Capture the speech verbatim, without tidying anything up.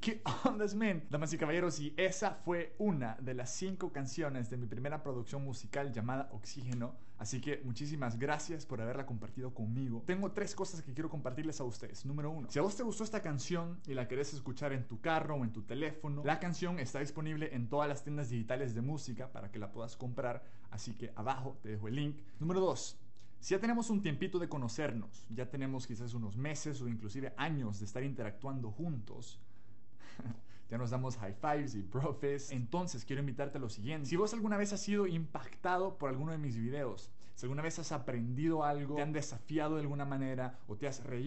¿Qué onda, men? Damas y caballeros, y esa fue una de las cinco canciones de mi primera producción musical llamada Oxígeno. Así que muchísimas gracias por haberla compartido conmigo. Tengo tres cosas que quiero compartirles a ustedes. Número uno, si a vos te gustó esta canción y la querés escuchar en tu carro o en tu teléfono, la canción está disponible en todas las tiendas digitales de música para que la puedas comprar. Así que abajo te dejo el link. Número dos, si ya tenemos un tiempito de conocernos, ya tenemos quizás unos meses o inclusive años de estar interactuando juntos, ya nos damos high fives y profes, entonces quiero invitarte a lo siguiente. Si vos alguna vez has sido impactado por alguno de mis videos, si alguna vez has aprendido algo, te han desafiado de alguna manera o te has reído